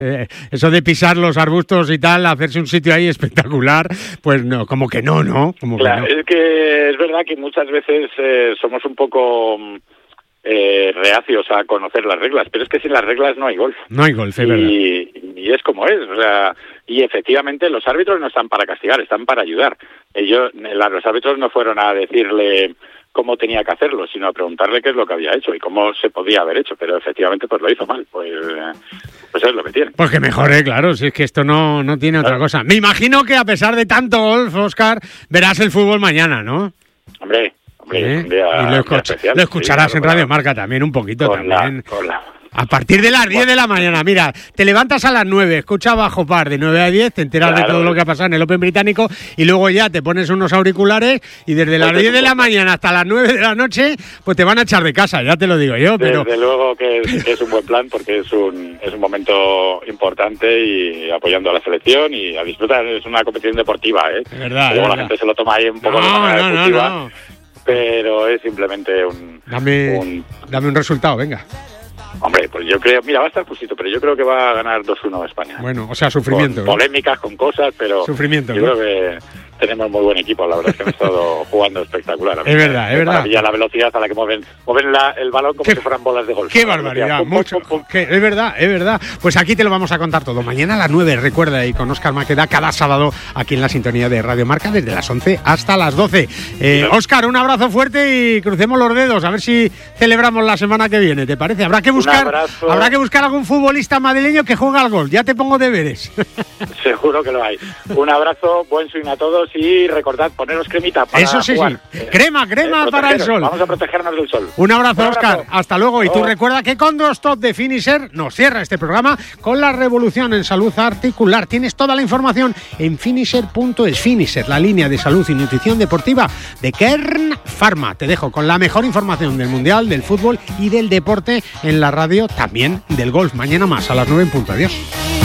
Eso de pisar los arbustos y tal, hacerse un sitio ahí espectacular, pues no, como que no, ¿no? Como claro, que no. Es que es verdad que muchas veces somos un poco reacios a conocer las reglas, pero es que sin las reglas no hay golf. No hay golf, es verdad. Y es como es, o sea, y efectivamente los árbitros no están para castigar, están para ayudar. Los árbitros no fueron a decirle cómo tenía que hacerlo, sino a preguntarle qué es lo que había hecho y cómo se podía haber hecho, pero efectivamente pues lo hizo mal, pues es lo que tiene. Pues que mejore, claro, si es que esto no tiene otra cosa. Me imagino que a pesar de tanto golf, Óscar, verás el fútbol mañana, ¿no? Hombre, y lo escucharás en Radio Marca también un poquito también. A partir de las 10 de la mañana, mira, te levantas a las 9, escucha Bajo Par de 9 a 10, te enteras de todo lo que ha pasado en el Open británico y luego ya te pones unos auriculares y desde las 10 de la mañana hasta las 9 de la noche, pues te van a echar de casa, ya te lo digo yo. Pero desde luego que es un buen plan porque es un momento importante y apoyando a la selección y a disfrutar, es una competición deportiva, ¿eh? Es verdad. Luego la gente se lo toma ahí un poco de manera deportiva, no. Pero es simplemente Dame un resultado, venga. Hombre, pues yo creo, mira, va a estar justito, pero yo creo que va a ganar 2-1 España. Bueno, o sea, sufrimiento. Con polémicas, con cosas, pero sufrimiento, yo creo que tenemos muy buen equipo, la verdad es que han estado jugando espectacular. Es verdad. Y a la velocidad a la que mueven el balón como si fueran bolas de golf. ¡Qué barbaridad! Es verdad. Pues aquí te lo vamos a contar todo. Mañana a las 9, recuerda, y con Óscar Maqueda, cada sábado aquí en la sintonía de Radio Marca, desde las 11 hasta las 12. Óscar, un abrazo fuerte y crucemos los dedos, a ver si celebramos la semana que viene, ¿te parece? Habrá que buscar algún futbolista madrileño que juegue al golf. Ya te pongo deberes. Seguro que lo hay. Un abrazo, buen swing a todos y recordad, poneros cremita para eso sí, jugar. Crema para el sol. Vamos a protegernos del sol. Un abrazo, Óscar. Hasta luego. Y tú recuerda que con dos top de Finisher nos cierra este programa con la revolución en salud articular. Tienes toda la información en finisher.es. Finisher, la línea de salud y nutrición deportiva de Kern Pharma. Te dejo con la mejor información del mundial, del fútbol y del deporte en la radio, también del golf. Mañana más a las 9 en punto. Adiós.